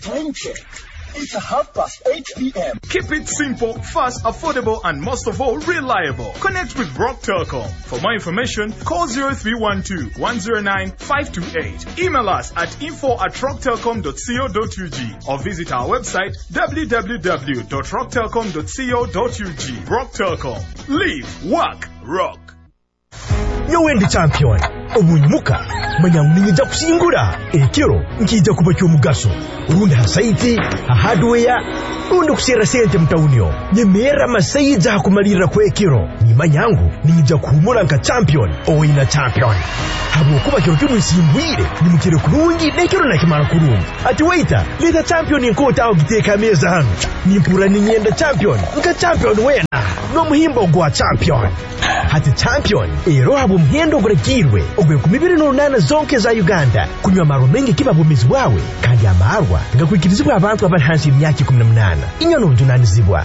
Time check. It's 8:30 p.m. Keep it simple, fast, affordable, and most of all, reliable. Connect with Rock Telecom. For more information, call 0312-109-528. Email us at info@rocktelecom.co.ug or visit our website www.rocktelecom.co.ug. Rock Telecom. Live, work, rock. You win the champion. Omunyimuka manyamninja kusingura ekiro nkija kubakyo omugaso urundi hasaiti hardware urundi kusera sente mtaunio nyemera masayija hakumalira kwa ekiro ni manyangu ninja kuhumura nka champion owina champion habo kuba kiro kimusimbwire ni mukire kurungi nekiro nakimara kurungi ati waita leta champion inkota au giteka meza hano nimpura ninyenda champion nka champion wena no muhimbo gwa champion hati champion ero habo mhendo guregirwe ogwe kumibiri n'unana zonke za Uganda kunywa maro mengi kiba bumizi bwawe kandi amarwa ngakwikirizibwa abantu abari hansi y'imyaka 18 inyono njunanizibwa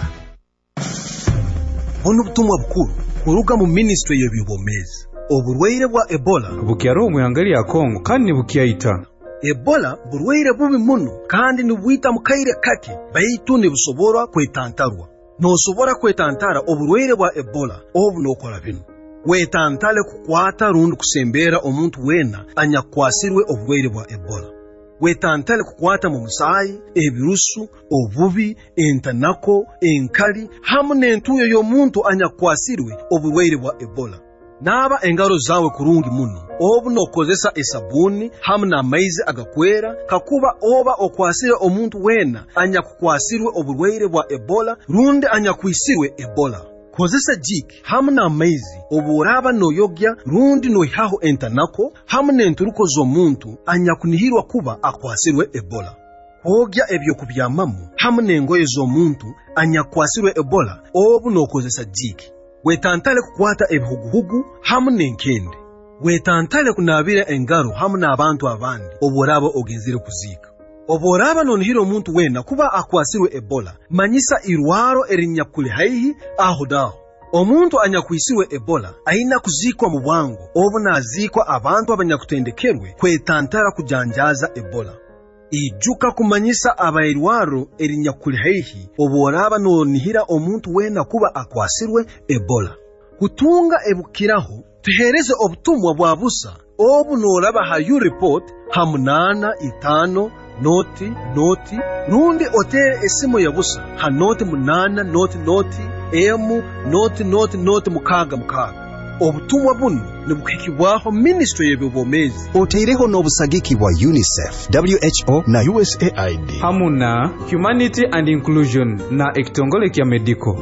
ono butumwa bukuru kuruga mu ministry y'ebibomezi oburwaire bwa Ebola bukyaro omuyangari ya Kongo kandi bukyayita Ebola burwaire bubi muno kandi nibwita mukaire kake baitu nibusobora kwetantarwa nosobora kwetantara oburwaire bwa Ebola obu nokora bino wetantale kukwata rundu kusembera omuntu wena anyakwasirwe obulwaire bwa Ebola wetantale kukwata mu musayi ebirusu obubi entanako enkali hamu n'entuyo y'omuntu anyakwasirwe obulwaire bwa Ebola naba engaro zawe kurungi muno obu nokozesa esabuni hamu n'amaizi agakwera kakuba oba okwasire omuntu wena anyakukwasirwe obulwaire bwa Ebola rundi anyakwisirwe Ebola kozesa jiki hamu n'amaizi oburaba noyogya rundi noihaho entanako hamu n'enturuko z'omuntu anyakunihirwa kuba akwasirwe Ebola ogya ebyo kubyamamu hamu n'engoye z'omuntu anyakwasirwe Ebola obu nokozesa jiki wetantale kukwata ebihuguhugu hamu n'enkende wetantale kunabira engaro hamu n'abantu abandi oburaba ogenzire kuzika oboraba nonihira omuntu wena kuba akwasirwe Ebola manyisa irwaro erinyakule haihi ahodaho omuntu anyakwisirwe Ebola aina kuzikwa mu bwangu obu nazikwa abantu abanyakutendekerwe kwetantara kujanjaza Ebola ijuka kumanyisa abairwaro erinyakule haihi oboraba nonihira omuntu wena kuba akwasirwe Ebola kutunga ebukiraho tuhereze obutumwa bwa busa obu noraba hayu report hamunana itano noti rundi otere esimu ya busa ha noti munana noti emu noti mukaga obutumwa buno nibukikibwaho ministry y'ebibomezi oteireho n'obusagiki bwa UNICEF WHO na USAID hamuna Humanity and Inclusion na ekitongole kya medical.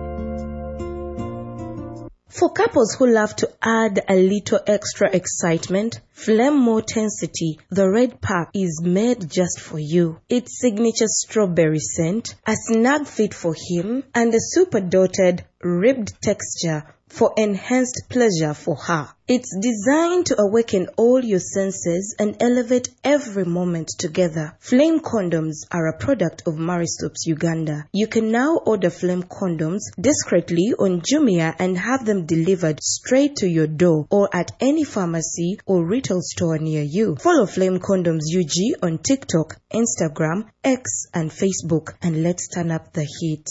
For couples who love to add a little extra excitement, Flame More Tensity, the red pack, is made just for you. Its signature strawberry scent, a snug fit for him, and a super dotted, ribbed texture for enhanced pleasure for her. It's designed to awaken all your senses and elevate every moment together. Flame condoms are a product of Maristops Uganda. You can now order Flame condoms discreetly on Jumia and have them delivered straight to your door or at any pharmacy or retail store near you. Follow Flame Condoms UG on TikTok, Instagram, X and Facebook, and let's turn up the heat.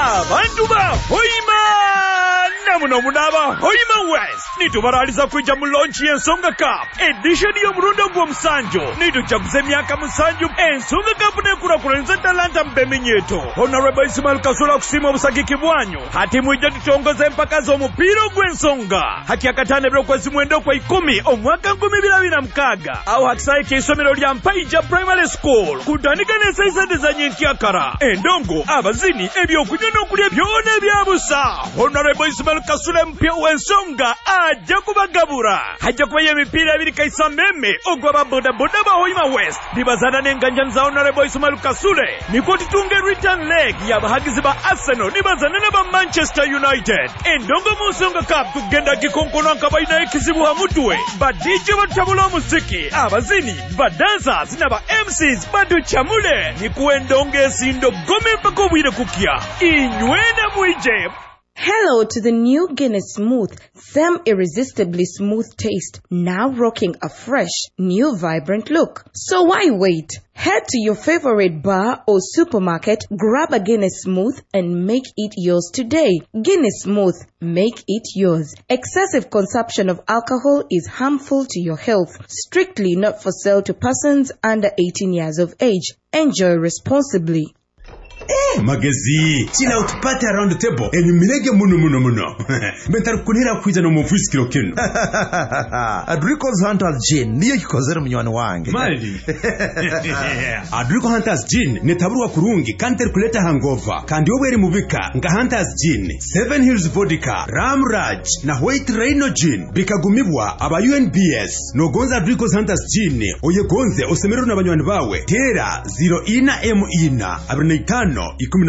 Namunaba Hoima West nitubaraliza kuja mu launch y'Ensonga Cup edition y'omurundo gw'omusanjo nitujaguza emyaka musanju Ensonga Cup nekurakuranisa talanta mbeminyeto Honorable Ismail Kasula kusima obusagiki bwanyu hati mwijja tutongoza empaka z'omupiira gw'ensonga haki akatane by'okwezi mwenda kwa 10 omwaka 2026 awo hakisaye k'isomero lya Mpaija Primary School kutandika n'ensayisa zanye ntyakara endongo abazini ebyokunywa n'okulya byona ebyabusa Honorable Ismail Kasule mpya w'ensonga ajja kubagabura hajja kuba y'emipiira ebiri kaisa meme ogwa boda ba Hoima West nibazana n'enganja za Honorable Ismail Kasule niko tutunge return leg y'abahagizi ba Arsenal nibazana n'aba Manchester United endongo mu Nsonga Cup tugenda gikonkono nkabayina ekizibu hamutwe badije batabula omuziki abazini badancers n'aba MCs baduchamule nikuendonge sindo gome mpaka obwire kukya inywena mwije Hello to the new Guinness Smooth, them irresistibly smooth taste, now rocking a fresh, new vibrant look. So why wait? Head to your favorite bar or supermarket, grab a Guinness Smooth and make it yours today. Guinness Smooth, make it yours. Excessive consumption of alcohol is harmful to your health. Strictly not for sale to persons under 18 years of age. Enjoy responsibly. Magazine china utupate around the table eliminege muno mental kunira kuja no mufusikiro kino Adrico's Hunters Gin niyo kikozera munywani wange mali Adrico Hunters Gin netaburwa kurungi kanter kuleta hangover kandi wowe eri mubika nga Hunters Gin 7 Hills Vodka Ram Raj na White Rhino Gin bikagumibwa aba UNBS no gonza Adrico's Hunters Gin oyegonze osemero n'abanywani bawe tera 0 abirinaitano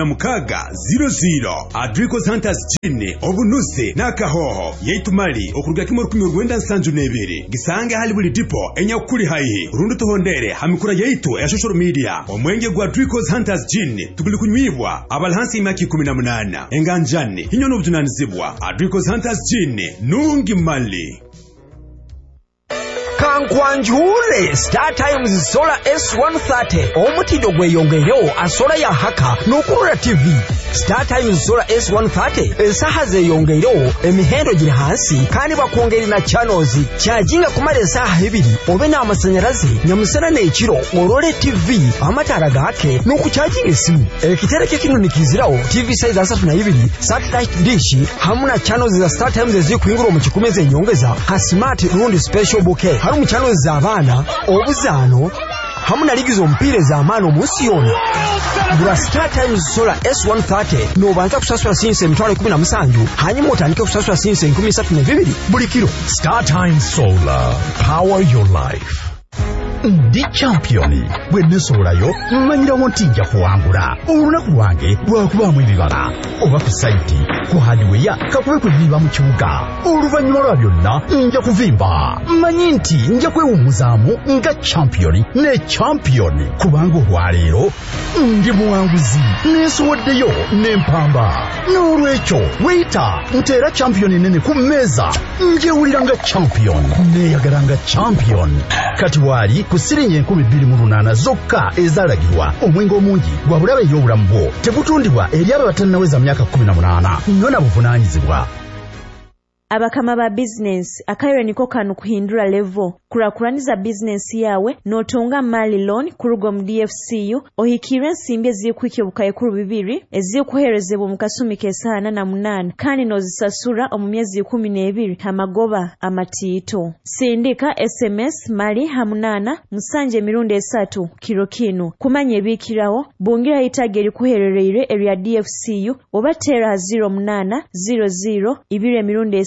1600 Adrico's Hunters Gin obunuse nakahoho yaitumali okuruga kimorukumi urwenda nsanju nebere gisange hali buli dipo enyakuri haihi rundu tuhondere hamikura yaitu ya social media omwenge gwa Adrico's Hunters Gin tuguli kunywibwa abalhansi imaki 18 enganjani hinyo n'obutunanizibwa Adrico's Hunters Gin nungi mali Kankwanjule Star Times Solar S130 omutido gweyongerewo asola ya haka n'okulula TV. Star Times Solar S130 esaha zeyongerewo emihendo giri hansi kandi bakwongera na channels kyajinga kumara esaha 2 obe n'amasanyarazi nyamusana n'ekiro olole TV amatara gake n'okukyajinga esimu ekitereke kino nikizirawo TV size 32 satellite dish hamuna channels za Star Times ezikuingura mu kikumeze nyongeza ha smart rundi special bouquet harumu channels za abana obuzano hamuna ligizo mpire za amano munsi yona. Gura Star Times Solar S130 nobanza kusasula sinse emitwalo 17 hanyuma otandike kusasula sinse 32 buli kiro. Star Times Solar, power your life. Ndi championi bwenesolayo mmanyira wontinja kuwangula olunaku lwange lwakubamu ebibala oba ku saiti ku hardware kakube kuviva mu kibuga oluvannyuma lwa byonna nja kuvimba mmanyi nti nja kwewummuzaamu nga championi ne championi kubanga olwaleero ndi muwanguzi neesowoddeyo n'empamba n'olwekyo weita nteera championi nene ku mmeeza njewulira nga champion neeyagala nga champion kati waali ku sirinye 28 zokka ezalagirwa omwenge omungi gwa bulabe y'obulamu bwo tegutundibwa eri abo batannaweza myaka 18 nona buvunaanyizibwa. Abakama ba business akairo niko kanu kuhindura level kurakuraniza business yawe notonga mali loan kurugo mu DFCU ohikire nsimbe zikwike bukaye kuru 2 ezikuherezebwa mu kasumi kesana na 8 kandi nozisasura omu myezi 12 hamagoba amatito sindika SMS mali hamunana musanje mirundi 3 kiro kino kumanye ebikirawo bungira itageri kuherereire area DFCU obatera 0800 2 mirundi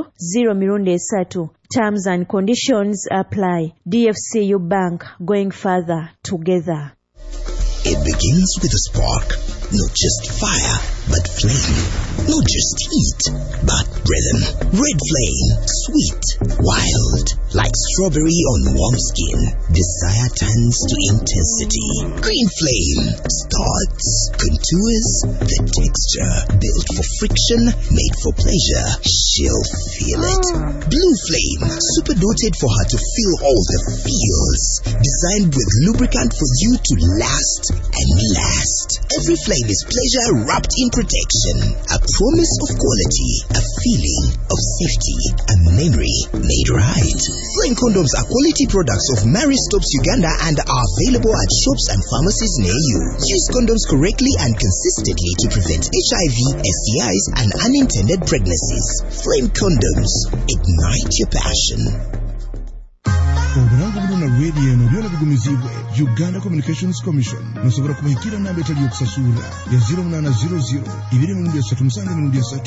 0 Terms and conditions apply. DFCU Bank, going further together. It begins with a spark, not just fire, but flame. Not just heat, but rhythm. Red flame, sweet, wild, like strawberry on warm skin. Desire turns to intensity. Green flame starts, contours, the texture. Built for friction, made for pleasure. She'll feel it. Blue flame, super doted for her to feel all the feels. Designed with lubricant for you to last and last. Every flame is pleasure wrapped in protection. A promise of quality, a feeling of safety, a memory made right. Flame condoms are quality products of Mary Stops Uganda and are available at shops and pharmacies near you. Use condoms correctly and consistently to prevent HIV, STIs, and unintended pregnancies. Flame condoms. Ignite your passion. Obulango buluna radio eno byona bigumizibwe Uganda Communications Commission musobora kubahikira namba etali okusasula ya 0800 237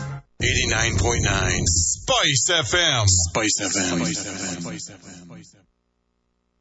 89.9 Spice FM. Spice FM.